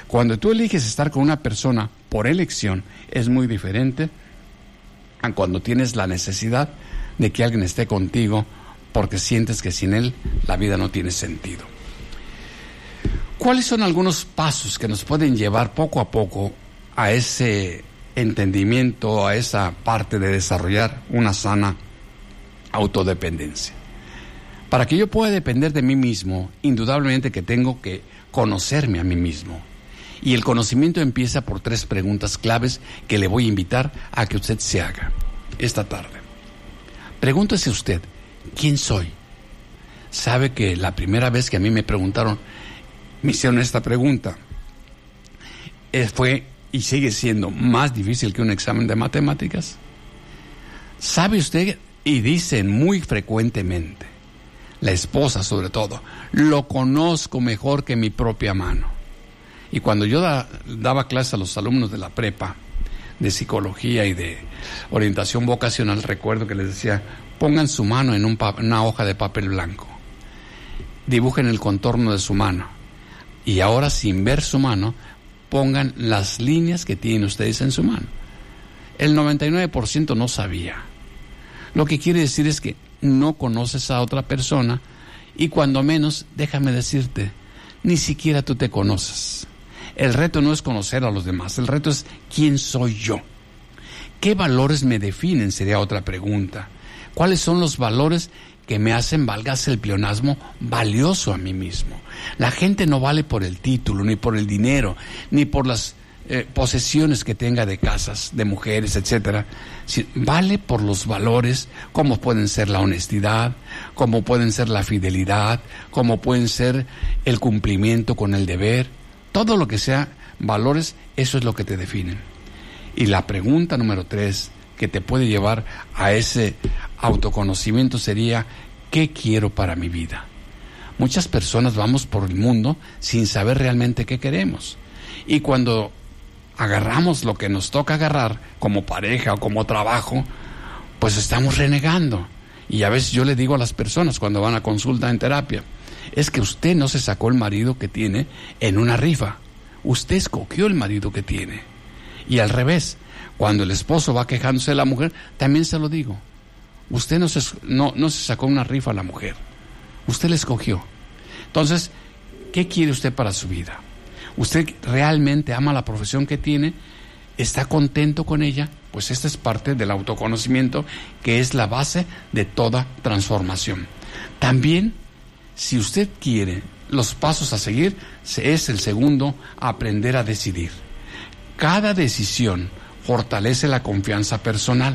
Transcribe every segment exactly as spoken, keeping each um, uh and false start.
Cuando tú eliges estar con una persona por elección, es muy diferente a cuando tienes la necesidad de que alguien esté contigo porque sientes que sin él la vida no tiene sentido. ¿Cuáles son algunos pasos que nos pueden llevar poco a poco a ese entendimiento, a esa parte de desarrollar una sana autodependencia? Para que yo pueda depender de mí mismo, indudablemente que tengo que conocerme a mí mismo. Y el conocimiento empieza por tres preguntas claves que le voy a invitar a que usted se haga esta tarde. Pregúntese usted, ¿quién soy? ¿Sabe que la primera vez que a mí me preguntaron, me hicieron esta pregunta, eh, fue y sigue siendo más difícil que un examen de matemáticas? ¿Sabe usted? Y dicen muy frecuentemente, la esposa sobre todo, lo conozco mejor que mi propia mano. Y cuando yo da, daba clases a los alumnos de la prepa, de psicología y de orientación vocacional, recuerdo que les decía, pongan su mano en un pa- una hoja de papel blanco, dibujen el contorno de su mano, y ahora sin ver su mano, pongan las líneas que tienen ustedes en su mano. El noventa y nueve por ciento no sabía. Lo que quiere decir es que no conoces a otra persona, y cuando menos, déjame decirte, ni siquiera tú te conoces. El reto no es conocer a los demás, el reto es ¿quién soy yo? ¿Qué valores me definen? Sería otra pregunta. ¿Cuáles son los valores que me hacen, válgase el pleonasmo, valioso a mí mismo? La gente no vale por el título, ni por el dinero, ni por las eh, posesiones que tenga de casas, de mujeres, etcétera. Si, vale por los valores, como pueden ser la honestidad, como pueden ser la fidelidad, como pueden ser el cumplimiento con el deber. Todo lo que sea valores, eso es lo que te definen. Y la pregunta número tres que te puede llevar a ese autoconocimiento sería, ¿qué quiero para mi vida? Muchas personas vamos por el mundo sin saber realmente qué queremos. Y cuando agarramos lo que nos toca agarrar, como pareja o como trabajo, pues estamos renegando. Y a veces yo le digo a las personas cuando van a consulta en terapia, es que usted no se sacó el marido que tiene en una rifa. Usted escogió el marido que tiene. Y al revés, cuando el esposo va quejándose de la mujer, también se lo digo. Usted no se, no, no se sacó una rifa a la mujer. Usted la escogió. Entonces, ¿qué quiere usted para su vida? ¿Usted realmente ama la profesión que tiene? ¿Está contento con ella? Pues esta es parte del autoconocimiento, que es la base de toda transformación. También, si usted quiere los pasos a seguir, es el segundo, aprender a decidir. Cada decisión fortalece la confianza personal.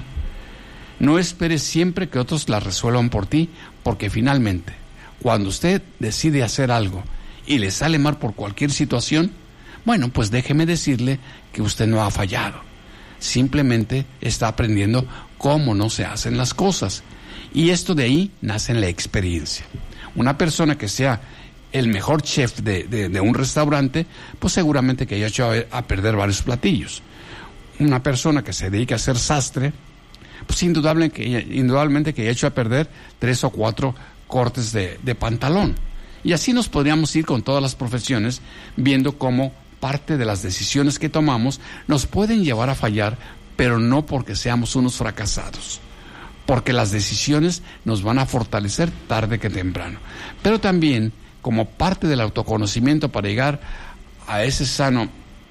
No espere siempre que otros la resuelvan por ti, porque finalmente, cuando usted decide hacer algo y le sale mal por cualquier situación, bueno, pues déjeme decirle que usted no ha fallado. Simplemente está aprendiendo cómo no se hacen las cosas. Y esto de ahí nace en la experiencia. Una persona que sea el mejor chef de, de, de un restaurante, pues seguramente que haya hecho a, a perder varios platillos. Una persona que se dedica a ser sastre, pues indudable que, indudablemente que haya hecho a perder tres o cuatro cortes de, de pantalón. Y así nos podríamos ir con todas las profesiones, viendo cómo parte de las decisiones que tomamos nos pueden llevar a fallar, pero no porque seamos unos fracasados, porque las decisiones nos van a fortalecer tarde que temprano. Pero también, como parte del autoconocimiento para llegar a ese sano,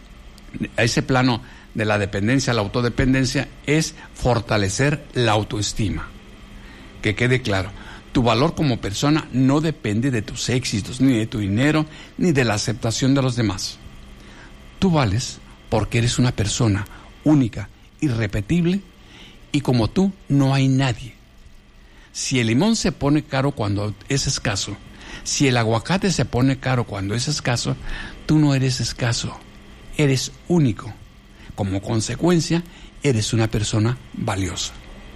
a ese plano de la dependencia, la autodependencia, es fortalecer la autoestima. Que quede claro, tu valor como persona no depende de tus éxitos, ni de tu dinero, ni de la aceptación de los demás. Tú vales porque eres una persona única, irrepetible, y como tú no hay nadie. Si el limón se pone caro cuando es escaso, si el aguacate se pone caro cuando es escaso, tú no eres escaso, eres único. Como consecuencia, eres una persona valiosa.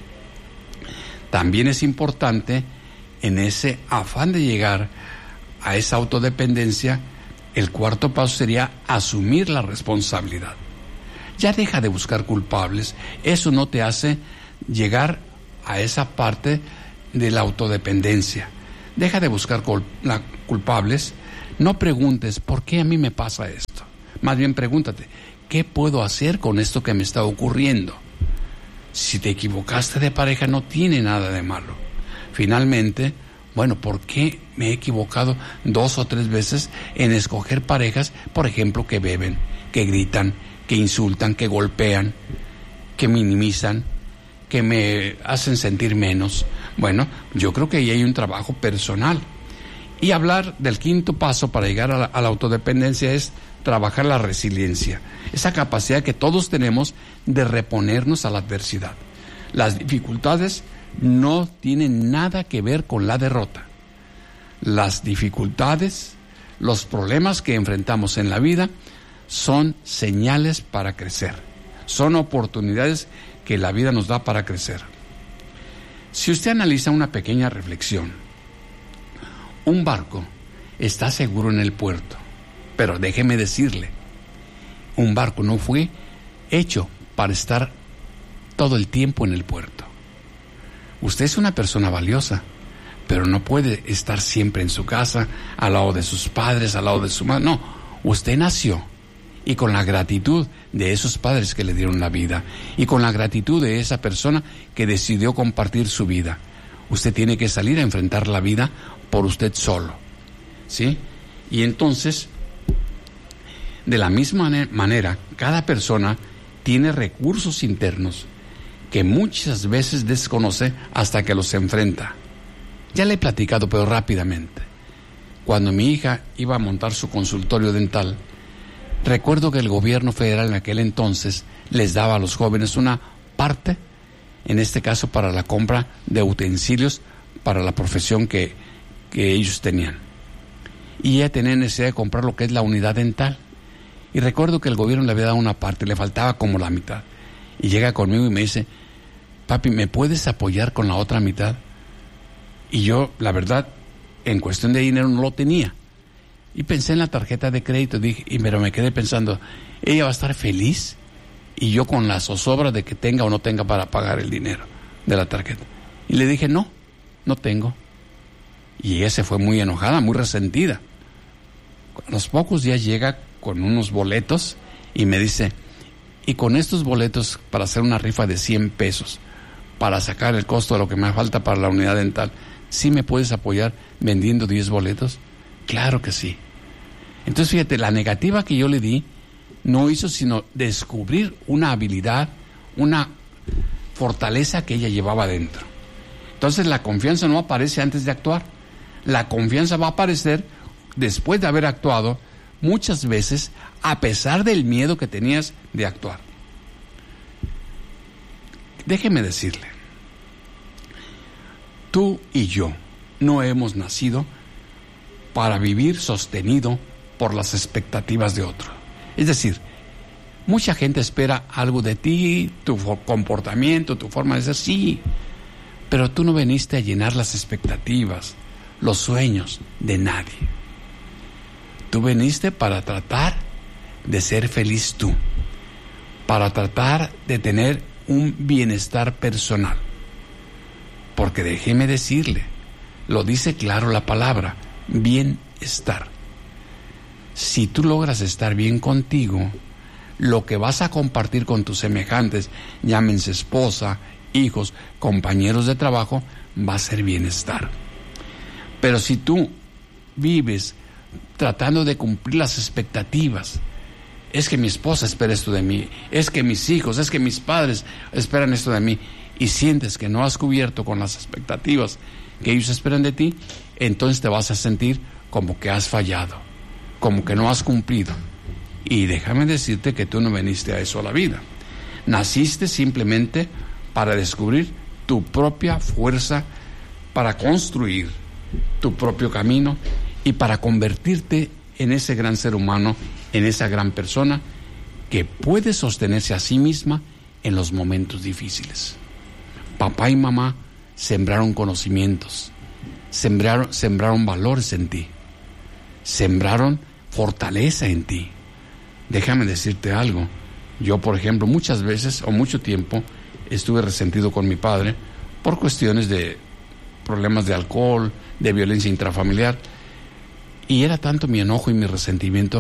También es importante, en ese afán de llegar a esa autodependencia, el cuarto paso sería asumir la responsabilidad. Ya deja de buscar culpables, eso no te hace llegar a esa parte de la autodependencia. Deja de buscar cul- la, culpables, no preguntes, ¿por qué a mí me pasa esto? Más bien pregúntate, ¿qué puedo hacer con esto que me está ocurriendo? Si te equivocaste de pareja, no tiene nada de malo. Finalmente, bueno, ¿por qué me he equivocado dos o tres veces en escoger parejas, por ejemplo, que beben, que gritan, que insultan, que golpean, que minimizan, que me hacen sentir menos? Bueno, yo creo que ahí hay un trabajo personal. Y hablar del quinto paso para llegar a la, a la autodependencia es trabajar la resiliencia, esa capacidad que todos tenemos de reponernos a la adversidad. Las dificultades no tienen nada que ver con la derrota. Las dificultades, los problemas que enfrentamos en la vida son señales para crecer, son oportunidades que la vida nos da para crecer. Si usted analiza una pequeña reflexión, un barco está seguro en el puerto, pero déjeme decirle, un barco no fue hecho para estar todo el tiempo en el puerto. Usted es una persona valiosa, pero no puede estar siempre en su casa, al lado de sus padres, al lado de su madre. No, usted nació, y con la gratitud de esos padres que le dieron la vida, y con la gratitud de esa persona que decidió compartir su vida, usted tiene que salir a enfrentar la vida por usted solo, ¿sí? Y entonces, de la misma manera, cada persona tiene recursos internos que muchas veces desconoce hasta que los enfrenta. Ya le he platicado, pero rápidamente. Cuando mi hija iba a montar su consultorio dental, recuerdo que el gobierno federal en aquel entonces les daba a los jóvenes una parte, en este caso para la compra de utensilios para la profesión que, que ellos tenían. Y ella tenía necesidad de comprar lo que es la unidad dental. Y recuerdo que el gobierno le había dado una parte, le faltaba como la mitad. Y llega conmigo y me dice, papi, ¿me puedes apoyar con la otra mitad? Y yo, la verdad, en cuestión de dinero no lo tenía. Y pensé en la tarjeta de crédito, dije, y pero me quedé pensando, ella va a estar feliz y yo con la zozobra de que tenga o no tenga para pagar el dinero de la tarjeta. Y le dije, no, no tengo. Y ella se fue muy enojada, muy resentida. A los pocos días llega con unos boletos y me dice, y con estos boletos para hacer una rifa de cien pesos, para sacar el costo de lo que me falta para la unidad dental, ¿sí me puedes apoyar vendiendo diez boletos? Claro que sí. Entonces fíjate, la negativa que yo le di no hizo sino descubrir una habilidad, una fortaleza que ella llevaba dentro. Entonces la confianza no aparece antes de actuar. La confianza va a aparecer después de haber actuado, muchas veces a pesar del miedo que tenías de actuar. Déjeme decirle, tú y yo no hemos nacido para vivir sostenido por las expectativas de otro. Es decir, mucha gente espera algo de ti, tu comportamiento, tu forma de ser, sí, pero tú no viniste a llenar las expectativas, los sueños de nadie. Tú viniste para tratar de ser feliz tú, para tratar de tener un bienestar personal. Porque déjeme decirle, lo dice claro la palabra, bienestar. Si tú logras estar bien contigo, lo que vas a compartir con tus semejantes, llámense esposa, hijos, compañeros de trabajo, va a ser bienestar. Pero si tú vives tratando de cumplir las expectativas, es que mi esposa espera esto de mí, es que mis hijos, es que mis padres esperan esto de mí, y sientes que no has cubierto con las expectativas que ellos esperan de ti, entonces te vas a sentir como que has fallado, como que no has cumplido. Y déjame decirte que tú no viniste a eso a la vida. Naciste simplemente para descubrir tu propia fuerza, para construir tu propio camino y para convertirte en ese gran ser humano, en esa gran persona que puede sostenerse a sí misma en los momentos difíciles. Papá y mamá sembraron conocimientos, sembraron, sembraron valores en ti, sembraron fortaleza en ti. Déjame decirte algo. Yo, por ejemplo, muchas veces o mucho tiempo estuve resentido con mi padre por cuestiones de problemas de alcohol, de violencia intrafamiliar. Y era tanto mi enojo y mi resentimiento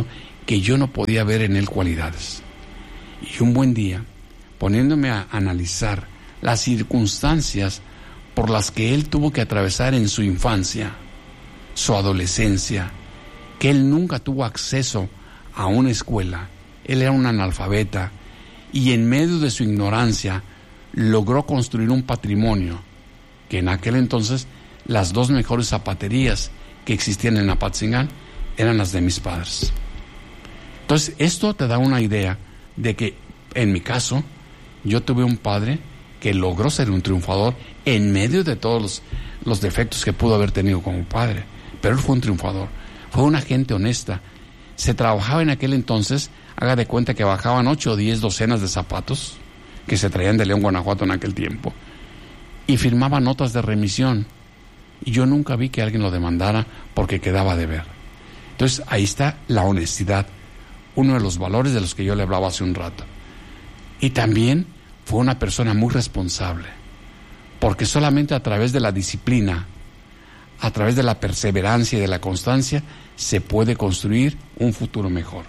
que yo no podía ver en él cualidades. Y un buen día, poniéndome a analizar las circunstancias por las que él tuvo que atravesar en su infancia, su adolescencia, que él nunca tuvo acceso a una escuela, él era un analfabeta, y en medio de su ignorancia logró construir un patrimonio, que en aquel entonces las dos mejores zapaterías que existían en Apatzingán eran las de mis padres. Entonces, esto te da una idea de que, en mi caso, yo tuve un padre que logró ser un triunfador en medio de todos los, los defectos que pudo haber tenido como padre. Pero él fue un triunfador, fue una gente honesta. Se trabajaba en aquel entonces, haga de cuenta que bajaban ocho o diez docenas de zapatos que se traían de León, Guanajuato en aquel tiempo, y firmaba notas de remisión. Y yo nunca vi que alguien lo demandara porque quedaba de ver. Entonces, ahí está la honestidad, uno de los valores de los que yo le hablaba hace un rato. Y también fue una persona muy responsable, porque solamente a través de la disciplina, a través de la perseverancia y de la constancia, se puede construir un futuro mejor.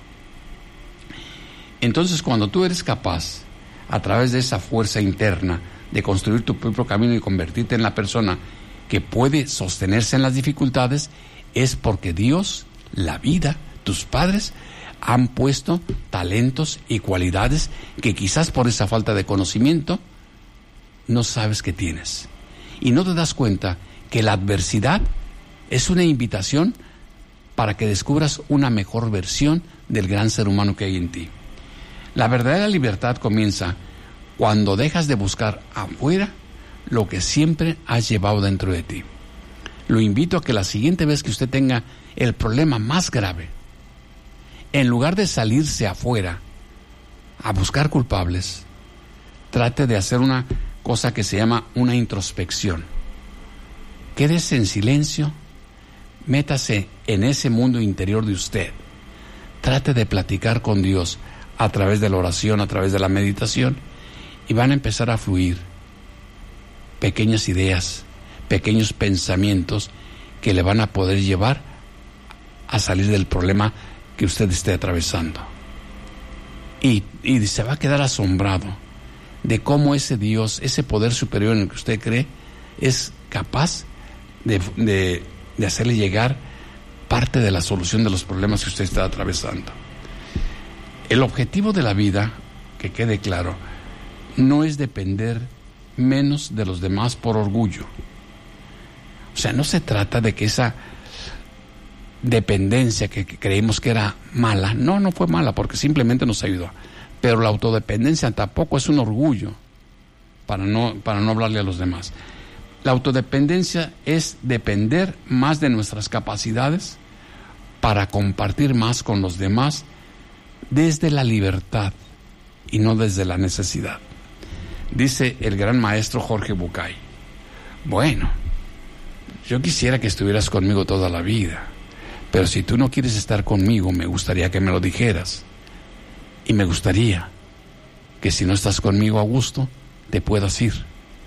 Entonces, cuando tú eres capaz, a través de esa fuerza interna, de construir tu propio camino y convertirte en la persona que puede sostenerse en las dificultades, es porque Dios, la vida, tus padres, han puesto talentos y cualidades que quizás por esa falta de conocimiento no sabes que tienes. Y no te das cuenta que la adversidad es una invitación para que descubras una mejor versión del gran ser humano que hay en ti. La verdadera libertad comienza cuando dejas de buscar afuera lo que siempre has llevado dentro de ti. Lo invito a que la siguiente vez que usted tenga el problema más grave, en lugar de salirse afuera a buscar culpables, trate de hacer una cosa que se llama una introspección. Quédese en silencio, métase en ese mundo interior de usted. Trate de platicar con Dios a través de la oración, a través de la meditación, y van a empezar a fluir pequeñas ideas, pequeños pensamientos que le van a poder llevar a salir del problema que usted esté atravesando. Y, y se va a quedar asombrado de cómo ese Dios, ese poder superior en el que usted cree, es capaz de, de, de hacerle llegar parte de la solución de los problemas que usted está atravesando. El objetivo de la vida, que quede claro, no es depender menos de los demás por orgullo. O sea, no se trata de que esa dependencia que, que creímos que era mala, no, no fue mala porque simplemente nos ayudó. Pero la autodependencia tampoco es un orgullo para no, para no hablarle a los demás. La autodependencia es depender más de nuestras capacidades para compartir más con los demás desde la libertad y no desde la necesidad. Dice el gran maestro Jorge Bucay: bueno, yo quisiera que estuvieras conmigo toda la vida, pero si tú no quieres estar conmigo, me gustaría que me lo dijeras. Y me gustaría que si no estás conmigo a gusto, te puedas ir.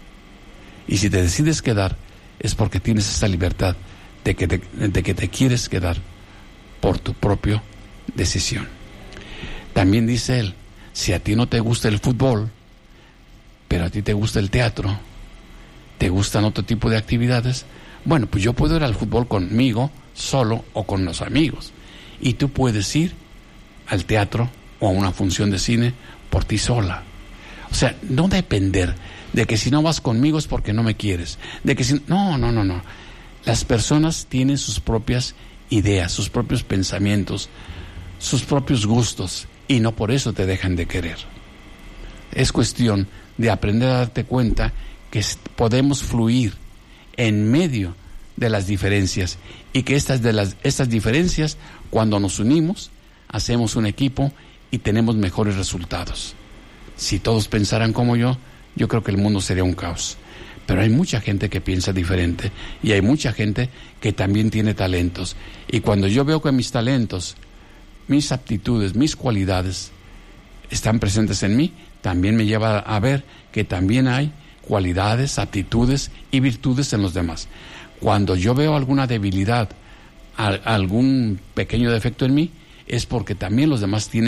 Y si te decides quedar, es porque tienes esta libertad de que te, de que te quieres quedar por tu propia decisión. También dice él, si a ti no te gusta el fútbol, pero a ti te gusta el teatro, te gustan otro tipo de actividades, bueno, pues yo puedo ir al fútbol conmigo, solo o con los amigos. Y tú puedes ir al teatro o a una función de cine por ti sola. O sea, no depender de que si no vas conmigo es porque no me quieres. De que si no, no, no, no. Las personas tienen sus propias ideas, sus propios pensamientos, sus propios gustos, y no por eso te dejan de querer. Es cuestión de aprender a darte cuenta que podemos fluir en medio de las diferencias y que estas, de las, estas diferencias, cuando nos unimos, hacemos un equipo y tenemos mejores resultados. Si todos pensaran como yo, yo creo que el mundo sería un caos. Pero hay mucha gente que piensa diferente y hay mucha gente que también tiene talentos. Y cuando yo veo que mis talentos, mis aptitudes, mis cualidades están presentes en mí, también me lleva a ver que también hay cualidades, aptitudes y virtudes en los demás. Cuando yo veo alguna debilidad, algún pequeño defecto en mí, es porque también los demás tienen